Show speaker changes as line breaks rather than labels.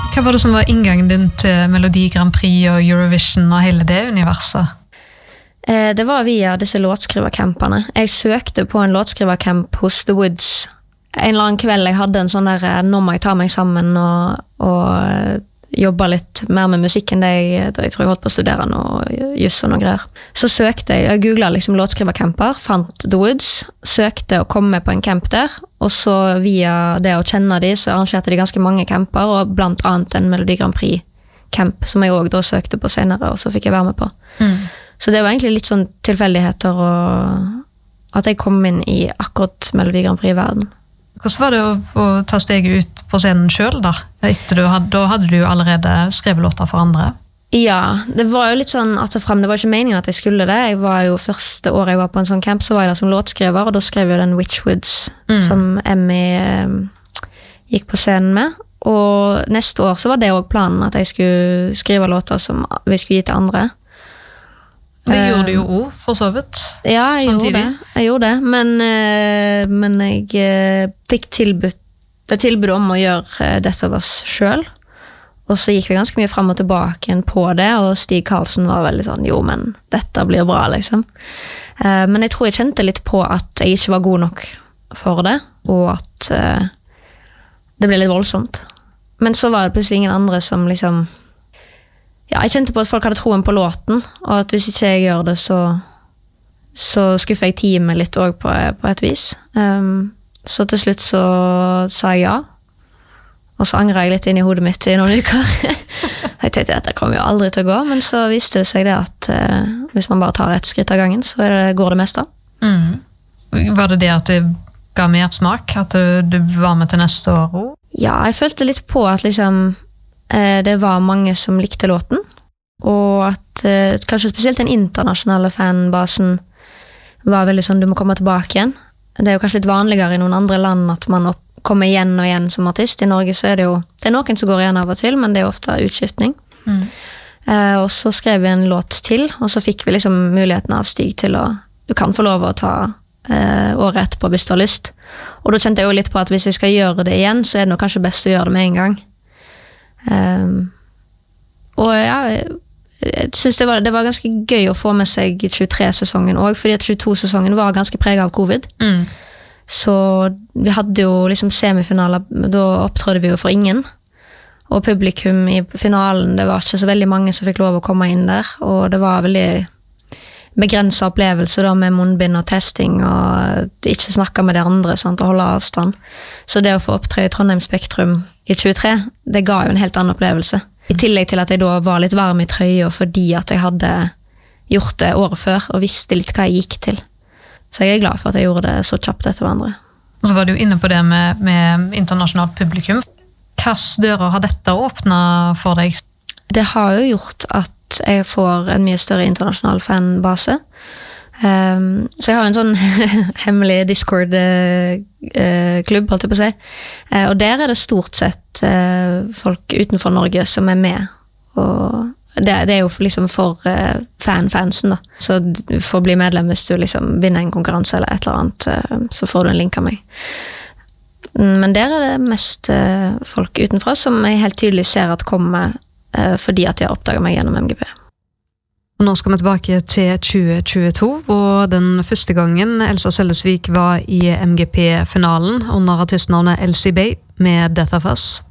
Hva var det som var inngangen din til Melodi Grand Prix og Eurovision og hele det universet?
Det var via disse låtskrivercampene. Jeg søkte på en låtskrivercamp hos The Woods. En eller annen kveld jeg hadde en sånn der, nå må jeg ta meg sammen og jobbe litt mer med musikken. Jeg tror jeg holdt på å studere noe juss og noe greier. Så søkte jeg googlet liksom låtskrivercamper, fant The Woods, søkte å komme på en camp der, og så via det å kjenne de, så arrangerte de ganske mange camper, og blant annet en Melodi Grand Prix camp, som jeg også da søkte på senere, og så fikk jeg være med på. Så det var egentlig litt sånn tilfeldigheter, og at jeg kom inn i akkurat Melodi Grand Prix-verden.
Hvordan var det å ta steget ut på scenen selv da? Da hadde du jo allerede skrevet låter for andre.
Ja, det var jo litt sånn at det var ikke meningen at jeg skulle det. Jeg var jo første året jeg var på en sånn camp, så var jeg der som låtskriver, og da skrev jeg den Witchwoods, som Emmy gikk på scenen med. Og neste år så var det også planen at jeg skulle skrive låter som vi skulle gi til andre.
Det gjorde du jo også, for så vidt.
Ja, jeg gjorde det. Men jeg fikk tilbud om å gjøre Death of Us selv. Og så gikk vi ganske mye frem og tilbake på det, og Stig Karlsen var veldig sånn, jo, men dette blir bra, liksom. Men jeg tror jeg kjente litt på at jeg ikke var god nok for det, og at det ble litt voldsomt. Men så var det plutselig ingen andre som liksom... Ja, jeg kjente på at folk hadde troen på låten, og at hvis ikke jeg gjør det, så skuffer jeg teamet litt også på et vis. Så til slutt så sa jeg ja, og så angret jeg litt inn i hodet mitt i noen uker. Jeg tenkte at det kommer jo aldri til å gå, men så viste det seg det at hvis man bare tar et skritt av gangen, så går det meste.
Var det at det ga mer smak, at du var med til neste år?
Ja, jeg følte litt på at liksom... Det var mange som likte låten, og at kanskje spesielt den internasjonale fanbasen var veldig sånn, du må komme tilbake igjen. Det er jo kanskje litt vanligere i noen andre land at man kommer igjen og igjen som artist. I Norge så det er noen som går igjen av og til, men det er ofte utskiftning. Og så skrev vi en låt til, og så fikk vi liksom muligheten av Stig til du kan få lov å ta året etterpå hvis du har lyst. Og da kjente jeg jo litt på at hvis jeg skal gjøre det igjen, så det nok kanskje best å gjøre det med en gang. Og ja, jeg synes det var ganske gøy å få med seg 23-sesongen også, fordi at 22-sesongen var ganske preget av covid. Så vi hadde jo liksom semifinaler, da opptrådde vi jo for ingen, og publikum i finalen, det var ikke så veldig mange som fikk lov å komme inn der, og det var veldig begrenset opplevelse da, med munnbind og testing, og ikke snakke med de andre, sant, og holde avstand. Så det å få opptre i Trondheim Spektrum i 23, det ga jo en helt annen opplevelse. I tillegg til at jeg da var litt varm i trøya, fordi at jeg hadde gjort det året før, og visste litt hva jeg gikk til. Så jeg er glad for at jeg gjorde det så kjapt etter hverandre.
Og så var du jo inne på det med internasjonalt publikum. Hvilke dører har dette åpnet for deg?
Det har jo gjort at jeg får en mye større internasjonal fanbase. Så jeg har en sånn hemmelig Discord-klubb, holdt jeg på å si. Og der det stort sett folk utenfor Norge som med. Og det jo liksom for fansen da. Så du får bli medlem hvis du liksom vinner en konkurranse eller et eller annet, så får du en link av meg. Men der det mest folk utenfra som jeg helt tydelig ser at kommer fordi at de har oppdaget meg gjennom MGP.
Og nå skal vi tilbake til 2022, og den første gangen Elsa Sølvesvik var i MGP-finalen under artistnavnet Elsie Bay med Death of Us.